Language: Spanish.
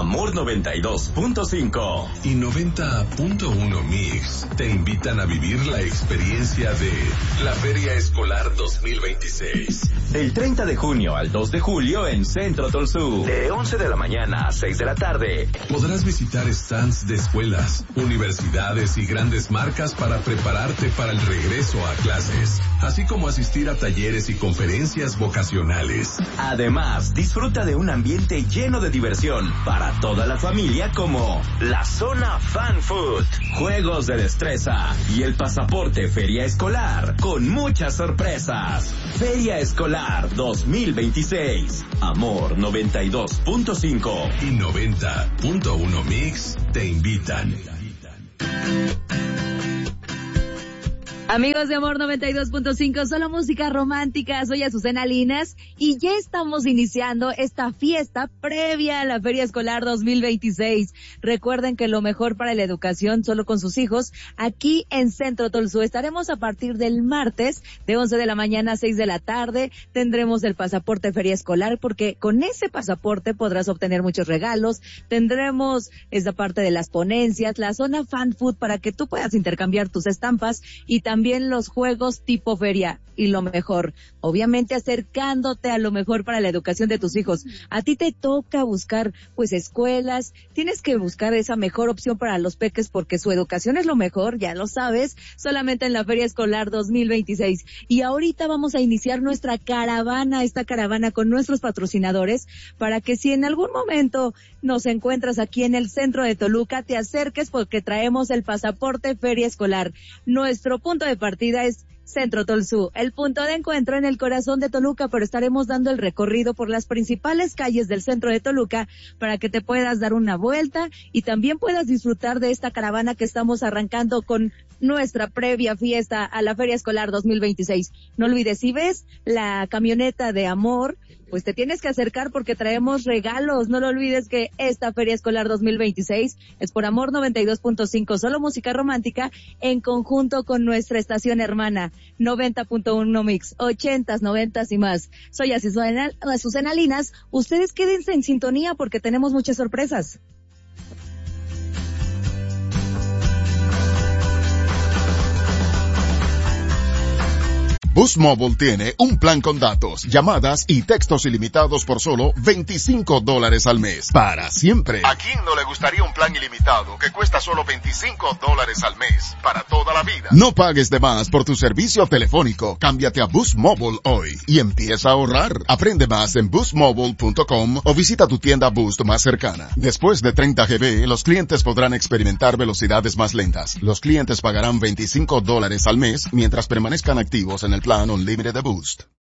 Amor 92.5 y 90.1 Mix te invitan a vivir la experiencia de la Feria Escolar 2026. Del 30 de junio al 2 de julio en Centro Tolsú. De 11 de la mañana a 6 de la tarde. Podrás visitar stands de escuelas, universidades y grandes marcas para prepararte para el regreso a clases, así como asistir a talleres y conferencias vocacionales. Además, disfruta de un ambiente lleno de diversión para toda la familia como la zona Fan Food, juegos de destreza y el pasaporte Feria Escolar con muchas sorpresas. Feria Escolar 2026. Amor 92.5 y 90.1 Mix te invitan. Amigos de Amor 92.5, solo música romántica. Soy Azucena Linas y ya estamos iniciando esta fiesta previa a la Feria Escolar 2026. Recuerden que lo mejor para la educación solo con sus hijos aquí en Centro Tolsú. Estaremos a partir del martes de 11 de la mañana a 6 de la tarde. Tendremos el pasaporte Feria Escolar porque con ese pasaporte podrás obtener muchos regalos. Tendremos esta parte de las ponencias, la zona Fan Food para que tú puedas intercambiar tus estampas y también los juegos tipo feria y lo mejor, obviamente acercándote a lo mejor para la educación de tus hijos. A ti te toca buscar pues escuelas, tienes que buscar esa mejor opción para los peques porque su educación es lo mejor, ya lo sabes, solamente en la Feria Escolar 2026. Y ahorita vamos a iniciar nuestra caravana, esta caravana con nuestros patrocinadores para que si en algún momento nos encuentras aquí en el centro de Toluca, te acerques porque traemos el pasaporte Feria Escolar. Nuestro punto de partida es Centro Tolsú, el punto de encuentro en el corazón de Toluca, pero estaremos dando el recorrido por las principales calles del centro de Toluca para que te puedas dar una vuelta y también puedas disfrutar de esta caravana que estamos arrancando con nuestra previa fiesta a la Feria Escolar 2026. No olvides, si ves la camioneta de Amor, pues te tienes que acercar porque traemos regalos. No lo olvides que esta Feria Escolar 2026 es por Amor 92.5, solo música romántica en conjunto con nuestra estación hermana 90.1 Mix, 80s, 90s y más. Soy Azucena Linas. Ustedes quédense en sintonía porque tenemos muchas sorpresas. Boost Mobile tiene un plan con datos, llamadas y textos ilimitados por solo $25 al mes. Para siempre. ¿A quién no le gustaría un plan ilimitado que cuesta solo $25 al mes? Para toda la vida. No pagues de más por tu servicio telefónico. Cámbiate a Boost Mobile hoy y empieza a ahorrar. Aprende más en boostmobile.com o visita tu tienda Boost más cercana. Después de 30 GB, los clientes podrán experimentar velocidades más lentas. Los clientes pagarán $25 al mes mientras permanezcan activos en el plan Unlimited de Boost.